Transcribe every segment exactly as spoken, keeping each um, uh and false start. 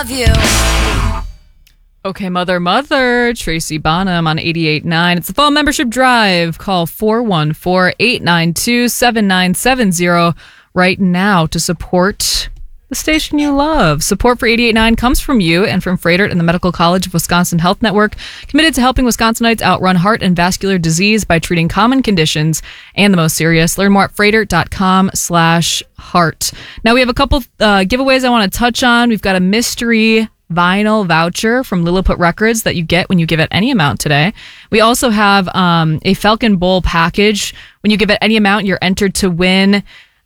Love you. Okay, Mother, Mother, Tracy Bonham on eighty-eight point nine. It's the Fall Membership Drive. Call four one four, eight nine two, seven nine seven zero right now to support the station you love. Support for eighty-eight point nine comes from you and from Froedtert and the Medical College of Wisconsin Health Network, committed to helping Wisconsinites outrun heart and vascular disease by treating common conditions and the most serious. Learn more at froedtert.com slash heart. Now we have a couple uh, giveaways I want to touch on. We've got a mystery vinyl voucher from Lilliput Records that you get when you give it any amount today. We also have um, a Falcon Bowl package. When you give it any amount, you're entered to win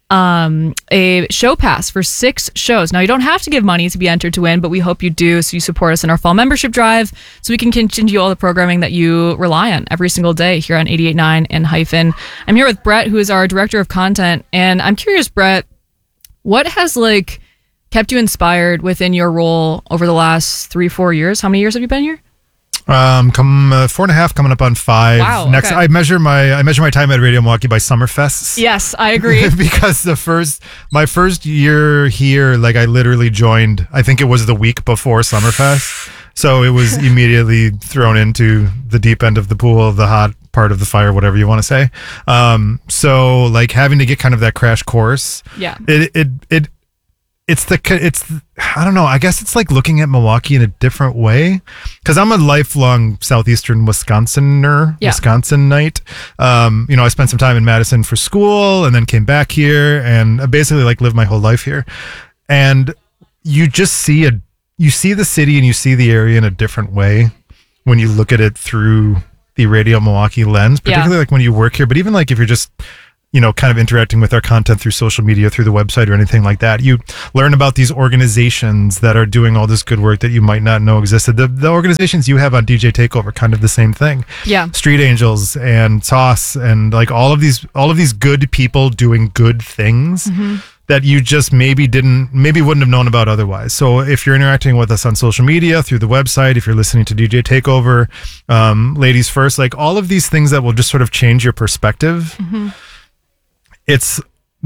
um, a show pass for six shows. Now, you don't have to give money to be entered to win, but we hope you do, so you support us in our fall membership drive so we can continue all the programming that you rely on every single day here on eighty-eight point nine and Hyphen. I'm here with Brett, who is our director of content, and I'm curious, Brett, what has like kept you inspired within your role over the last three, four years? How many years have you been here? Um, come uh, four and a half, coming up on five. Wow, Next, okay. I measure my I measure my time at Radio Milwaukee by Summerfests. Yes, I agree. Because the first my first year here, like I literally joined. I think it was the week before Summerfest, so it was immediately thrown into the deep end of the pool, the hot part of the fire, whatever you want to say. Um, so like having to get kind of that crash course. Yeah. It it it. It's the, it's, I don't know, I guess it's like looking at Milwaukee in a different way. Because I'm a lifelong Southeastern Wisconsinner, yeah. Wisconsinite. Um, you know, I spent some time in Madison for school and then came back here and I basically like lived my whole life here. And you just see a, you see the city and you see the area in a different way when you look at it through the Radio Milwaukee lens, particularly yeah. like when you work here, but even like if you're just, you know, kind of interacting with our content through social media, through the website or anything like that. You learn about these organizations that are doing all this good work that you might not know existed. The, the organizations you have on D J Takeover, kind of the same thing. Yeah. Street Angels and Toss and like all of these, all of these good people doing good things mm-hmm. that you just maybe didn't, maybe wouldn't have known about otherwise. So if you're interacting with us on social media, through the website, if you're listening to D J Takeover, um, Ladies First, like all of these things that will just sort of change your perspective. Mm-hmm. It's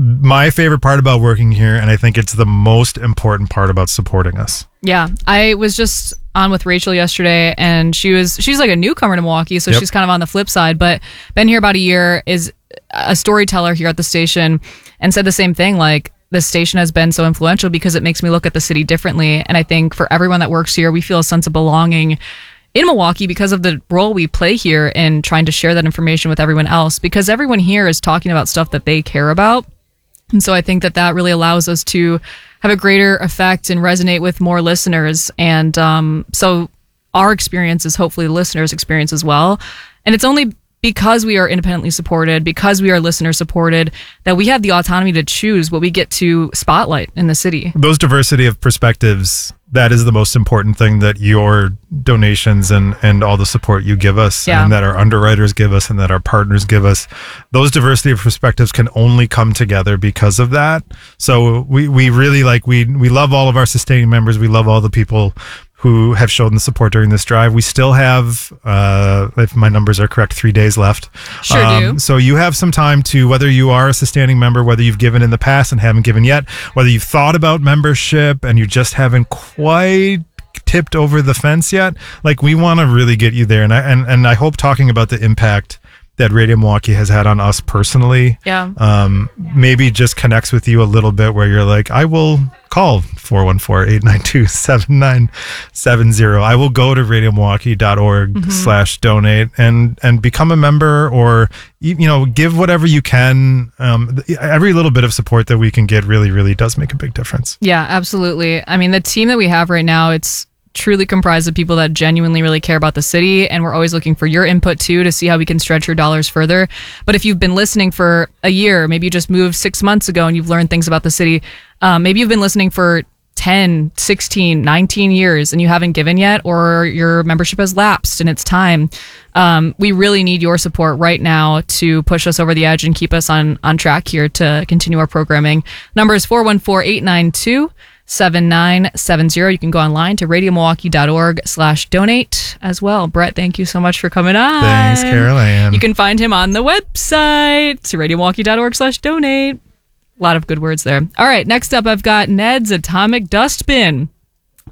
my favorite part about working here, and I think it's the most important part about supporting us. Yeah, I was just on with Rachel yesterday, and she was she's like a newcomer to Milwaukee, so yep. she's kind of on the flip side, but been here about a year, is a storyteller here at the station, and said the same thing, like, the station has been so influential because it makes me look at the city differently, and I think for everyone that works here, we feel a sense of belonging in Milwaukee because of the role we play here in trying to share that information with everyone else, because everyone here is talking about stuff that they care about. And so I think that that really allows us to have a greater effect and resonate with more listeners. And um, so our experience is hopefully the listeners' experience as well. And it's only because we are independently supported, because we are listener supported, that we have the autonomy to choose what we get to spotlight in the city. Those diversity of perspectives, that is the most important thing that your donations and, and all the support you give us yeah. and that our underwriters give us and that our partners give us, those diversity of perspectives can only come together because of that. So we, we really like, we, we love all of our sustaining members. We love all the people who have shown the support during this drive. We still have, uh, if my numbers are correct, three days left. Sure um, do. So you have some time to, whether you are a sustaining member, whether you've given in the past and haven't given yet, whether you've thought about membership and you just haven't quite tipped over the fence yet, like we want to really get you there. And I, and, and I hope talking about the impact that Radio Milwaukee has had on us personally, yeah. um, maybe just connects with you a little bit where you're like, I will call four one four, eight nine two, seven nine seven zero. I will go to radio milwaukee dot org mm-hmm. slash donate and, and become a member, or, you know, give whatever you can. Um, every little bit of support that we can get really, really does make a big difference. Yeah, absolutely. I mean, the team that we have right now, it's truly comprised of people that genuinely really care about the city, and we're always looking for your input too to see how we can stretch your dollars further. But if you've been listening for a year, maybe you just moved six months ago and you've learned things about the city, um, maybe you've been listening for ten, sixteen, nineteen years and you haven't given yet, or your membership has lapsed and it's time, um, we really need your support right now to push us over the edge and keep us on on track here to continue our programming. Number is four one four, eight nine two, seven nine seven zero. You can go online to radio milwaukee dot org slash donate as well. Brett, thank you so much for coming on. Thanks, Carol Ann. You can find him on the website to radio milwaukee dot org slash donate. A lot of good words there. All right, next up, I've got Ned's Atomic Dustbin.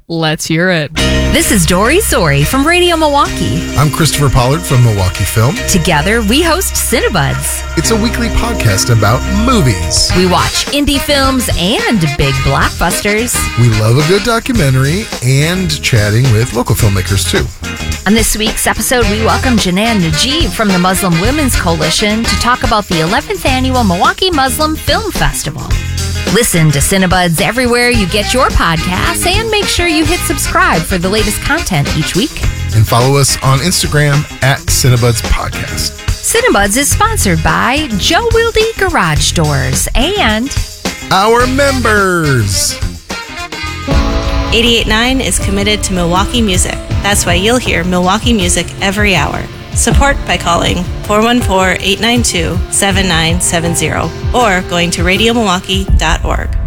Let's hear it. This is Dory Sori from Radio Milwaukee. I'm Christopher Pollard from Milwaukee Film. Together, we host Cinebuds. It's a weekly podcast about movies. We watch indie films and big blockbusters. We love a good documentary and chatting with local filmmakers, too. On this week's episode, we welcome Janan Najib from the Muslim Women's Coalition to talk about the eleventh Annual Milwaukee Muslim Film Festival. Listen to Cinebuds everywhere you get your podcasts and make sure you hit subscribe for the latest content each week. And follow us on Instagram at Cinebuds Podcast. Cinebuds is sponsored by Joe Wilde Garage Doors and our members. eighty-eight point nine is committed to Milwaukee music. That's why you'll hear Milwaukee music every hour. Support by calling four one four, eight nine two, seven nine seven zero or going to radio milwaukee dot org.